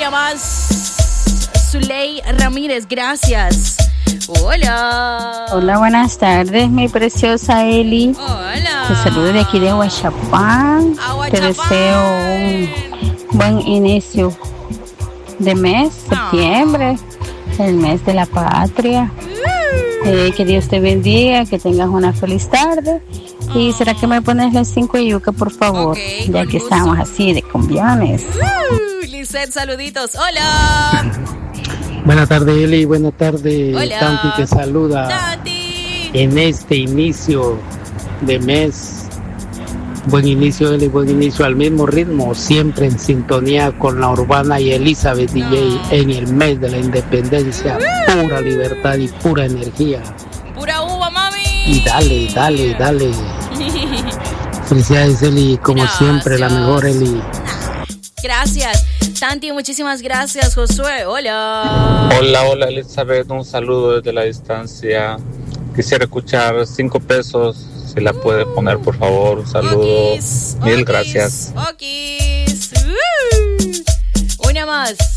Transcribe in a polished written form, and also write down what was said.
Una más. Zuley Ramírez, gracias. Hola. Hola, buenas tardes, mi preciosa Eli. Hola. Te saludo de aquí de Huachapán. Te deseo un buen inicio de mes, septiembre, el mes de la patria. Que Dios te bendiga, que tengas una feliz tarde. Y será que me pones las 5 yuca, por favor, Okay, ya que gusto. estamos así de cumbiones. Lisette, saluditos. Hola. Buenas tardes, Eli. Buenas tardes, Hola. Tanti te saluda. Tati. En este inicio de mes. Buen inicio, Eli, buen inicio al mismo ritmo, siempre en sintonía con la Urbana y Elizabeth DJ en el mes de la independencia. Pura libertad y pura energía. Pura uva, mami. Y dale, dale, dale. Felicidades, Eli, como Gracias. siempre, la mejor, Eli. Gracias. Tanti, muchísimas gracias, Josué. Hola. Hola Elizabeth, un saludo desde la distancia. Quisiera escuchar 5 pesos, si la puede poner por favor, un saludo. Okis, Mil okis, gracias. okis. Una más.